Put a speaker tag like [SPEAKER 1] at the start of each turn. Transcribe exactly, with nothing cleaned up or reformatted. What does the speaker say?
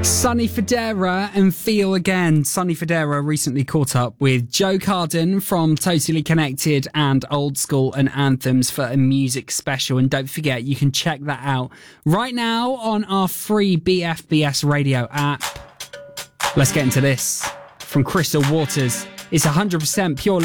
[SPEAKER 1] Sonny Fodera and Feel Again. Sonny Fodera recently caught up with Joe Carden from Totally Connected and Old School and Anthems for a music special. And don't forget, you can check that out right now on our free B F B S radio app. Let's get into this from Crystal Waters. It's one hundred percent pure